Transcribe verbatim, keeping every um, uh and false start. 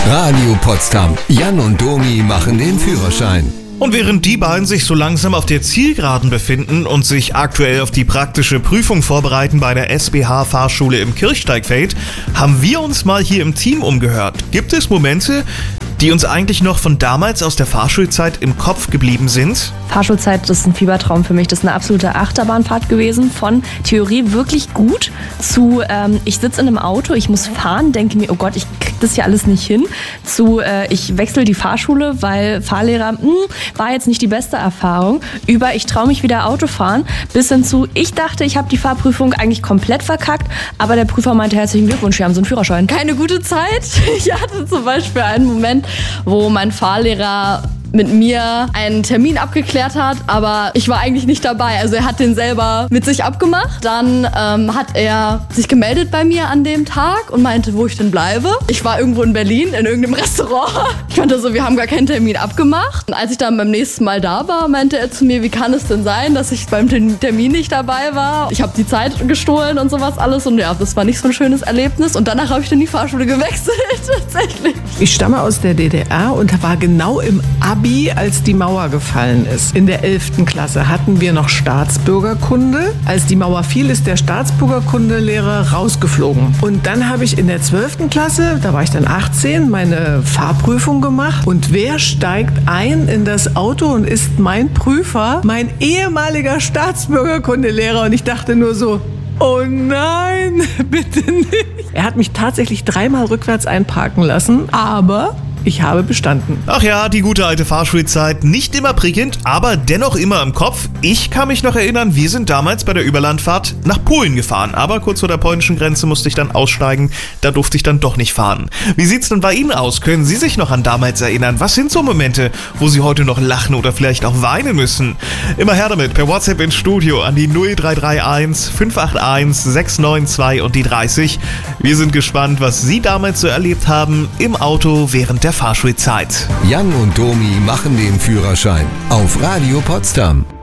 Radio Potsdam. Jan und Domi machen den Führerschein. Und während die beiden sich so langsam auf der Zielgeraden befinden und sich aktuell auf die praktische Prüfung vorbereiten bei der S B H-Fahrschule im Kirchsteigfeld, haben wir uns mal hier im Team umgehört. Gibt es Momente, die uns eigentlich noch von damals aus der Fahrschulzeit im Kopf geblieben sind? Fahrschulzeit, das ist ein Fiebertraum für mich. Das ist eine absolute Achterbahnfahrt gewesen. Von Theorie wirklich gut zu, ähm, ich sitze in einem Auto, ich muss fahren, denke mir, oh Gott, ich krieg das ja alles nicht hin, zu, äh, ich wechsle die Fahrschule, weil Fahrlehrer, mh, war jetzt nicht die beste Erfahrung, über, ich traue mich wieder Auto fahren, bis hin zu, ich dachte, ich habe die Fahrprüfung eigentlich komplett verkackt, aber der Prüfer meinte, herzlichen Glückwunsch, wir haben so einen Führerschein. Keine gute Zeit. Ich hatte zum Beispiel einen Moment, wo mein Fahrlehrer mit mir einen Termin abgeklärt hat, aber ich war eigentlich nicht dabei. Also er hat den selber mit sich abgemacht. Dann ähm, hat er sich gemeldet bei mir an dem Tag und meinte, wo ich denn bleibe. Ich war irgendwo in Berlin in irgendeinem Restaurant. Ich meinte so, wir haben gar keinen Termin abgemacht. Und als ich dann beim nächsten Mal da war, meinte er zu mir, wie kann es denn sein, dass ich beim Termin nicht dabei war? Ich habe die Zeit gestohlen und sowas alles und ja, das war nicht so ein schönes Erlebnis. Und danach habe ich dann die Fahrschule gewechselt, tatsächlich. Ich stamme aus der D D R und war genau im Abi, als die Mauer gefallen ist. In der elften Klasse hatten wir noch Staatsbürgerkunde. Als die Mauer fiel, ist der Staatsbürgerkundelehrer rausgeflogen. Und dann habe ich in der zwölften Klasse, da war ich dann achtzehn, meine Fahrprüfung gemacht. Und wer steigt ein in das Auto und ist mein Prüfer? Mein ehemaliger Staatsbürgerkundelehrer. Und ich dachte nur so, oh nein, bitte nicht. Er hat mich tatsächlich dreimal rückwärts einparken lassen, aber ich habe bestanden. Ach ja, die gute alte Fahrschulzeit. Nicht immer prickelnd, aber dennoch immer im Kopf. Ich kann mich noch erinnern, wir sind damals bei der Überlandfahrt nach Polen gefahren. Aber kurz vor der polnischen Grenze musste ich dann aussteigen. Da durfte ich dann doch nicht fahren. Wie sieht's denn bei Ihnen aus? Können Sie sich noch an damals erinnern? Was sind so Momente, wo Sie heute noch lachen oder vielleicht auch weinen müssen? Immer her damit, per WhatsApp ins Studio an die null drei drei eins fünf acht eins sechs neun zwei und die dreißig. Wir sind gespannt, was Sie damals so erlebt haben im Auto während der Fahrschulzeit. Jan und Domi machen den Führerschein auf Radio Potsdam.